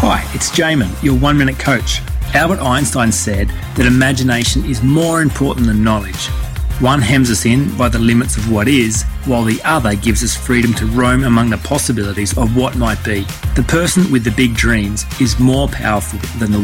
Hi, it's Jamin, your 1 Minute Coach. Albert Einstein said that imagination is more important than knowledge. One hems us in by the limits of what is, while the other gives us freedom to roam among the possibilities of what might be. The person with the big dreams is more powerful than the